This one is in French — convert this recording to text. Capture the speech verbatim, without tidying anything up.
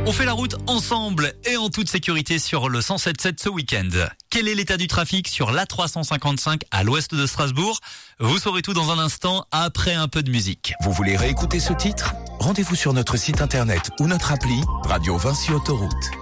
On fait la route ensemble et en toute sécurité sur le cent sept sept ce week-end. Quel est l'état du trafic sur l'A trois cent cinquante-cinq à l'ouest de Strasbourg? Vous saurez tout dans un instant après un peu de musique. Vous voulez réécouter ce titre? Rendez-vous sur notre site internet ou notre appli Radio Vinci Autoroute.